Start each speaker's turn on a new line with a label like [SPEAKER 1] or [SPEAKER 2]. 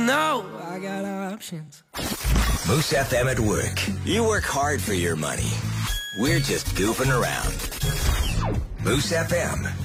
[SPEAKER 1] know I got options.
[SPEAKER 2] Moose FM at work. You work hard for your money. We're just goofing around. Moose FM.